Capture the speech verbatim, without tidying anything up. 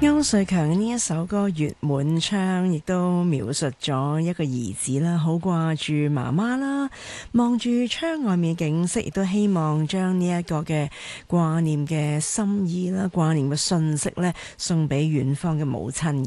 歐瑞強呢一首歌《月滿窗》亦都描述咗一個兒子啦，好掛住媽媽啦，望住窗外面嘅景色，亦都希望將呢一個嘅掛念嘅心意啦、掛念嘅信息咧，送俾遠方嘅母親。